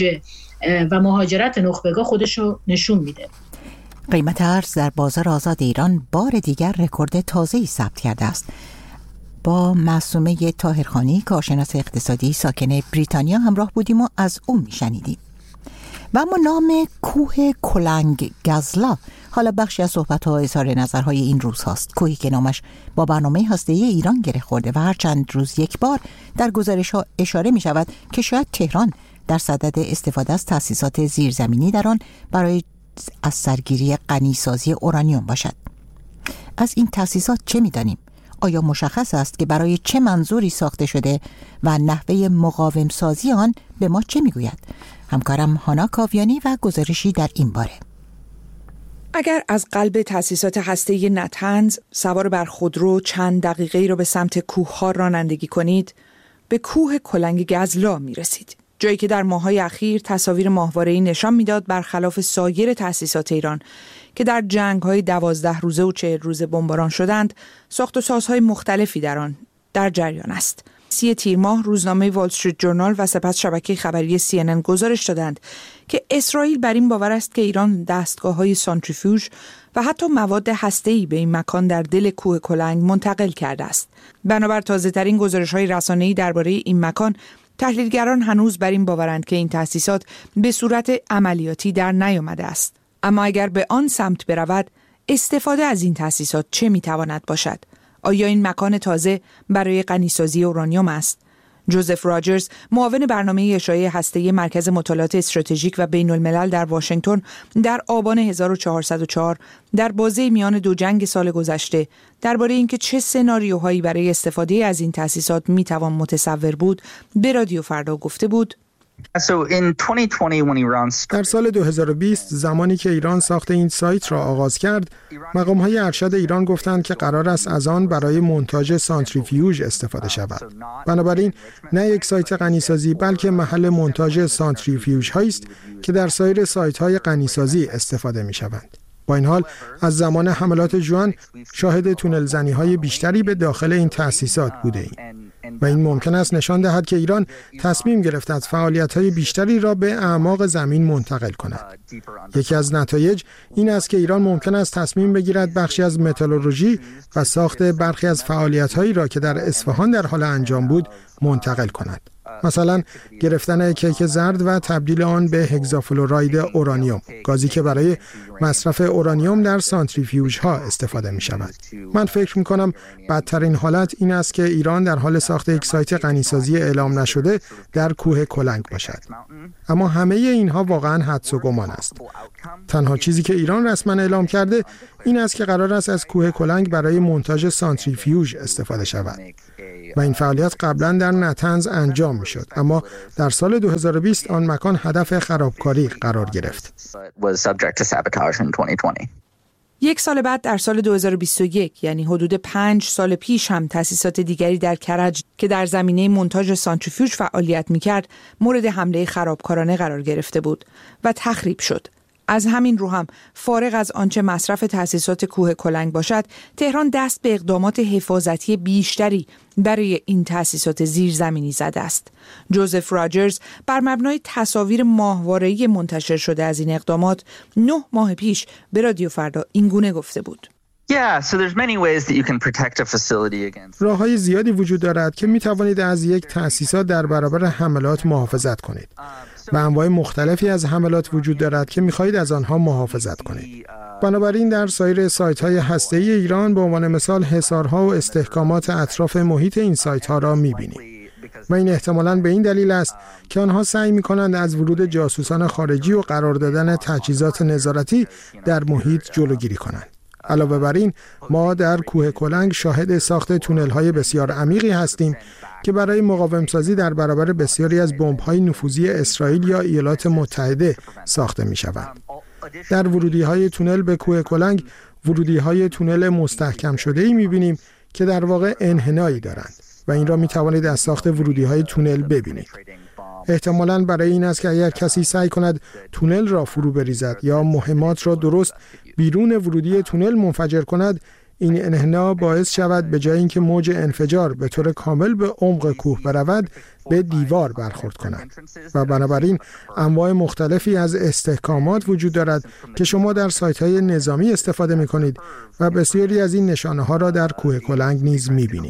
و مهاجرت نخبگاه خودشو نشون میده. قیمت ارز در بازار آزاد ایران بار دیگر رکورد تازه‌ای ثبت کرده است. با معصومه طاهرخانی، کارشناس اقتصادی ساکن بریتانیا همراه بودیم و از او میشنیدیم. و اما نام کوه کلنگ گزلا حالا بخشی از صحبت‌ها و اظهار نظرهای این روز هاست. کوهی که نامش با برنامه هسته‌ای ایران گره خورده و هر چند روز یک بار در گزارش‌ها اشاره می شود که شاید تهران در صدد استفاده از تأسیسات زیرزمینی در آن برای از سرگیری غنیسازی اورانیوم باشد. از این تأسیسات چه می‌دانیم؟ آیا مشخص است که برای چه منظوری ساخته شده و نحوه مقاوم سازی آن به ما چه میگوید؟ همکارم هانا کاویانی و گزارشی در این باره. اگر از قلب تأسیسات هسته‌ای نتنز سوار بر خودرو چند دقیقه‌ای را به سمت کوه‌ها رانندگی کنید، به کوه کلنگ گزلا می‌رسید. جایی که در ماه‌های اخیر تصاویر ماهواره‌ای نشان می‌داد برخلاف سایر تأسیسات ایران که در جنگ‌های دوازده روزه و چهل روزه بمباران شدند، ساخت و سازهای مختلفی در آن در جریان است. سی تیر ماه روزنامه وال استریت جورنال و سپس شبکه خبری سی ان ان گزارش دادند که اسرائیل بر این باور است که ایران دستگاه‌های سانتریفیوژ و حتی مواد هسته‌ای به این مکان در دل کوه کلنگ منتقل کرده است. بنابر تازه‌ترین گزارش‌های رسانه‌ای درباره این مکان، تحلیلگران هنوز بر این باورند که این تأسیسات به صورت عملیاتی در نیامده است. اما اگر به آن سمت برود، استفاده از این تأسیسات چه میتواند باشد؟ آیا این مکان تازه برای غنیسازی اورانیوم است؟ جوزف راجرز، معاون برنامه اشعاع هسته‌ای مرکز مطالعات استراتژیک و بین الملل در واشنگتن، در آبان هزار و چهارصد و چهار در بازه میان دو جنگ سال گذشته درباره اینکه چه سناریوهایی برای استفاده از این تأسیسات میتوان متصور بود، به رادیو فردا گفته بود: در سال دو هزار و بیست زمانی که ایران ساخت این سایت را آغاز کرد، مقام‌های ارشد ایران گفتند که قرار است از آن برای مونتاژ سانتریفیوژ استفاده شود. بنابراین نه یک سایت غنیسازی بلکه محل مونتاژ سانتریفیوژ هایی است که در سایر سایت‌های غنیسازی استفاده می‌شوند. با این حال از زمان حملات جوان شاهد تونل زنی‌های بیشتری به داخل این تأسیسات بوده‌ایم و این ممکن است نشان دهد که ایران تصمیم گرفته است فعالیت‌های بیشتری را به اعماق زمین منتقل کند. یکی از نتایج این است که ایران ممکن است تصمیم بگیرد بخشی از متالورژی و ساخت برخی از فعالیت‌هایی را که در اصفهان در حال انجام بود منتقل کند. مثلا گرفتن کیک زرد و تبدیل آن به هگزافلوراید اورانیوم، گازی که برای مصرف اورانیوم در سانتریفیوژ ها استفاده می شود. من فکر می کنم بدترین حالت این است که ایران در حال ساخت یک سایت غنیسازی اعلام نشده در کوه کلنگ باشد. اما همه اینها واقعا حدس و گمان است. تنها چیزی که ایران رسما اعلام کرده این است که قرار است از کوه کلنگ برای مونتاژ سانتریفیوژ استفاده شود. و این فعالیت قبلا در نتنز انجام می شد، اما در سال دو هزار و بیست آن مکان هدف خرابکاری قرار گرفت. یک سال بعد در سال دو هزار و بیست و یک، یعنی حدود پنج سال پیش، هم تأسیسات دیگری در کرج که در زمینه مونتاژ سانتریفیوژ فعالیت می کرد مورد حمله خرابکارانه قرار گرفته بود و تخریب شد. از همین رو هم فارغ از آنچه مصرف تأسیسات کوه کلنگ باشد، تهران دست به اقدامات حفاظتی بیشتری برای این تأسیسات زیرزمینی زده است. جوزف راجرز بر مبنای تصاویر ماهواره‌ای منتشر شده از این اقدامات نه ماه پیش به رادیو فردا اینگونه گفته بود: راه‌های زیادی وجود دارد که می توانید از یک تأسیسات در برابر حملات محافظت کنید. و انواع مختلفی از حملات وجود دارد که می‌خواهید از آنها محافظت کنید. بنابراین در سایر سایت‌های هسته‌ای ایران به عنوان مثال حصارها و استحکامات اطراف محیط این سایت‌ها را می‌بینید. و این احتمالاً به این دلیل است که آنها سعی می‌کنند از ورود جاسوسان خارجی و قرار دادن تجهیزات نظارتی در محیط جلوگیری کنند. علاوه بر این، ما در کوه کلنگ شاهد ساخت تونل‌های بسیار عمیقی هستیم که برای مقاوم‌سازی در برابر بسیاری از بمب‌های نفوذی اسرائیل یا ایالات متحده ساخته می‌شوند. در ورودی‌های تونل به کوه کلنگ، ورودی‌های تونل مستحکم شده‌ای می‌بینیم که در واقع انحنایی دارند و این را می‌توانید از ساخت ورودی‌های تونل ببینید. احتمالاً برای این است که اگر کسی سعی کند تونل را فرو بریزد یا مهمات را درست بیرون ورودی تونل منفجر کند، این انحنا باعث شود به جای اینکه موج انفجار به طور کامل به عمق کوه برود، به دیوار برخورد کند. و بنابراین انواع مختلفی از استحکامات وجود دارد که شما در سایت‌های نظامی استفاده می‌کنید و بسیاری از این نشانه‌ها را در کوه کلنگ نیز می‌بینید.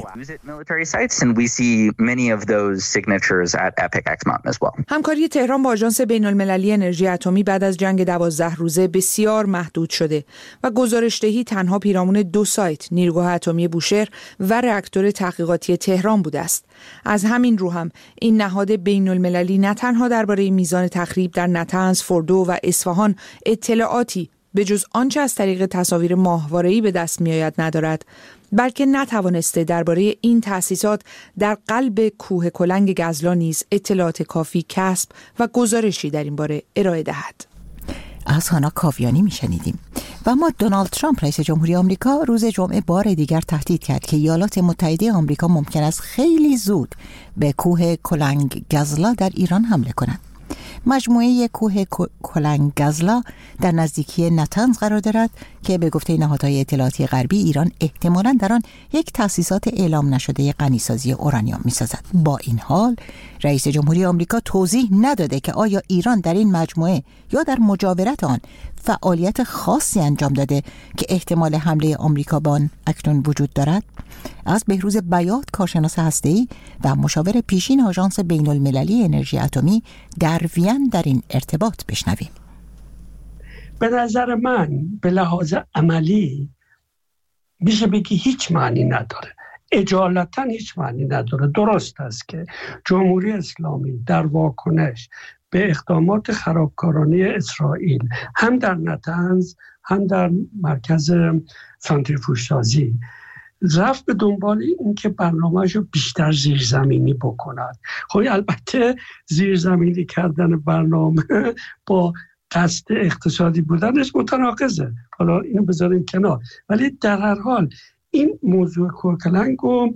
همکاری تهران با آژانس بین‌المللی انرژی اتمی بعد از جنگ دوازده روزه بسیار محدود شده و گزارش‌دهی تنها پیرامون دو سایت، نیروگاه اتمی بوشهر و راکتور تحقیقاتی تهران بوده است. از همین رو هم این نهاد بین‌المللی نه تنها درباره میزان تخریب در نتنز، فردو و اصفهان اطلاعاتی به جز آنچه از طریق تصاویر ماهواره‌ای به دست می‌آید ندارد، بلکه نتوانسته درباره این تأسیسات در قلب کوه کلنگ گزلا نیز اطلاعات کافی کسب و گزارشی در این باره ارائه دهد. از هانا کاویانی میشنیدیم. و اما دونالد ترامپ رئیس جمهوری آمریکا روز جمعه بار دیگر تهدید کرد که ایالات متحده آمریکا ممکن است خیلی زود به کوه کلنگ گزلا در ایران حمله کند. مجموعه کوه کلنگ گزلا در نزدیکی نتنز قرار دارد که به گفته نهادهای اطلاعاتی غربی ایران احتمالاً در آن یک تأسیسات اعلام نشده غنیسازی اورانیوم می‌سازد. با این حال رئیس جمهوری آمریکا توضیح نداده که آیا ایران در این مجموعه یا در مجاورت آن فعالیت خاصی انجام داده که احتمال حمله آمریکا به آن اکنون وجود دارد. از بهروز بیات، کارشناس هسته‌ای و مشاور پیشین آژانس بین المللی انرژی اتمی در وین در این ارتباط بشنویم. به نظر من به لحاظ عملی میشه بگی هیچ معنی نداره، اجالتا هیچ معنی نداره. درست است که جمهوری اسلامی در واکنش به اقدامات خرابکارانه اسرائیل هم در نتنز هم در مرکز سانتریفوژ سازی رفت به دنبال این که برنامه‌اش رو بیشتر زیرزمینی بکند. خب البته زیرزمینی کردن برنامه با قصد اقتصادی بودنش متناقضه، حالا اینو بذاریم کنار، ولی در هر حال این موضوع کورکلنگ رو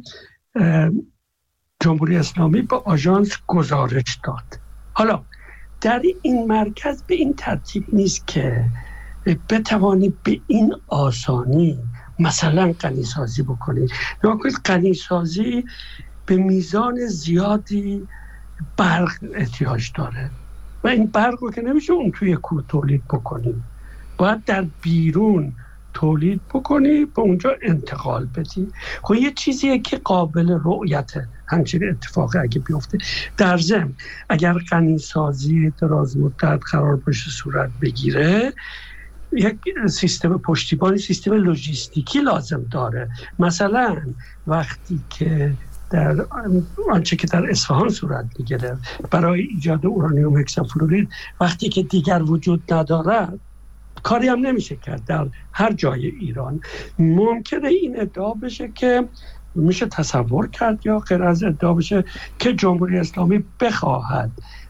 جمهوری اسلامی به آژانس گزارش داد. حالا در این مرکز به این ترتیب نیست که بتوانی به این آسانی مثلا غنیسازی بکنی. نکنید غنیسازی به میزان زیادی برق احتیاج داره و این برق رو که نمیشه اون توی کوه تولید بکنی، باید در بیرون تولید بکنی، به اونجا انتقال بدی. خب یه چیزیه که قابل رؤیته همچین اتفاقی اگه بیفته. در ضمن اگر غنیسازی دراز مدت قرار باشه صورت بگیره، یک سیستم پشتیبانی، سیستم لوجستیکی لازم داره. مثلا وقتی که در آنچه که در اصفهان صورت میگیره برای ایجاد اورانیوم هکسافلورید، وقتی که دیگر وجود ندارد کاری هم نمیشه کرد در هر جای ایران. ممکنه این ادعا بشه که میشه تصور کرد یا غیر از ادعا بشه که جمهوری اسلامی بخواهد